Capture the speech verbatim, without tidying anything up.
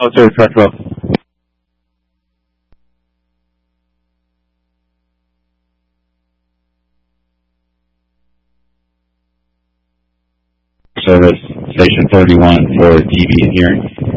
Military Truck Row. Service, Station thirty-one for T V and hearing.